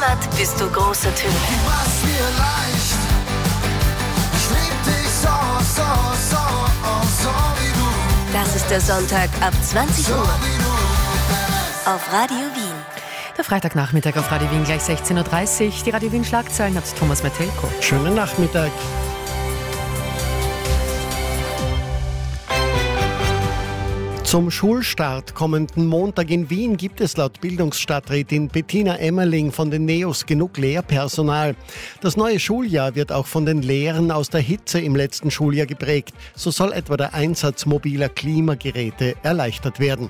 Heimat bist du große Töne. Du machst mir leicht. Ich lieb dich so wie du. Das ist der Sonntag ab 20 So Uhr wie du. auf Radio Wien. Der Freitagnachmittag auf Radio Wien gleich 16.30 Uhr. Die Radio Wien Schlagzeilen hat Thomas Metelko. Schönen Nachmittag. Zum Schulstart kommenden Montag in Wien gibt es laut Bildungsstadträtin Bettina Emmerling von den NEOS genug Lehrpersonal. Das neue Schuljahr wird auch von den Lehrern aus der Hitze im letzten Schuljahr geprägt. So soll etwa der Einsatz mobiler Klimageräte erleichtert werden.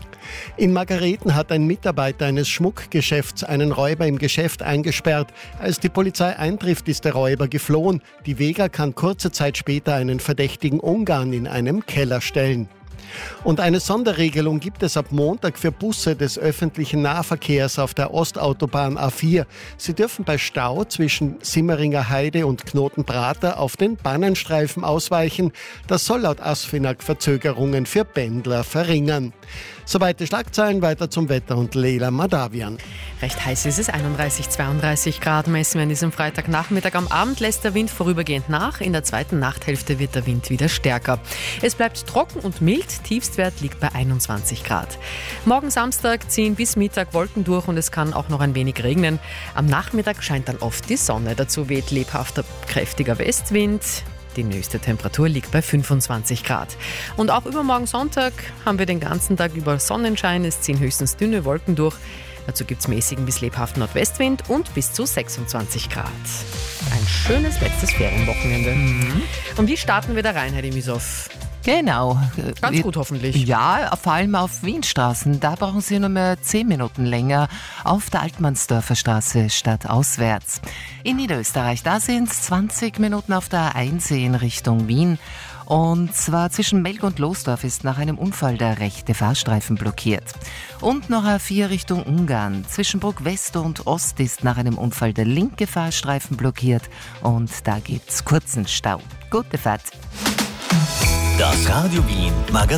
In Margareten hat ein Mitarbeiter eines Schmuckgeschäfts einen Räuber im Geschäft eingesperrt. Als die Polizei eintrifft, ist der Räuber geflohen. Die Vega kann kurze Zeit später einen verdächtigen Ungarn in einem Keller stellen. Und eine Sonderregelung gibt es ab Montag für Busse des öffentlichen Nahverkehrs auf der Ostautobahn A4. Sie dürfen bei Stau zwischen Simmeringer Heide und Knotenprater auf den Bannenstreifen ausweichen. Das soll laut ASFINAG Verzögerungen für Pendler verringern. Soweit die Schlagzeilen, weiter zum Wetter und Leila Madavian. Recht heiß ist es, 31, 32 Grad messen wir an diesem Freitagnachmittag. Am Abend lässt der Wind vorübergehend nach. In der zweiten Nachthälfte wird der Wind wieder stärker. Es bleibt trocken und mild. Tiefstwert liegt bei 21 Grad. Morgen Samstag ziehen bis Mittag Wolken durch und es kann auch noch ein wenig regnen. Am Nachmittag scheint dann oft die Sonne. Dazu weht lebhafter, kräftiger Westwind. Die höchste Temperatur liegt bei 25 Grad. Und auch übermorgen Sonntag haben wir den ganzen Tag über Sonnenschein. Es ziehen höchstens dünne Wolken durch. Dazu gibt es mäßigen bis lebhaften Nordwestwind und bis zu 26 Grad. Ein schönes letztes Ferienwochenende. Und wie starten wir da rein, Heidi Misow? Genau. Ganz gut hoffentlich. Ja, vor allem auf Wienstraßen. Da brauchen Sie nur mehr 10 Minuten länger auf der Altmannsdorfer Straße statt auswärts. In Niederösterreich, da sind es 20 Minuten auf der A1 in Richtung Wien. Und zwar zwischen Melk und Losdorf ist nach einem Unfall der rechte Fahrstreifen blockiert. Und noch A4 Richtung Ungarn. Zwischen Bruck West und Ost ist nach einem Unfall der linke Fahrstreifen blockiert. Und da gibt's kurzen Stau. Gute Fahrt. Das Radio Wien Magazin.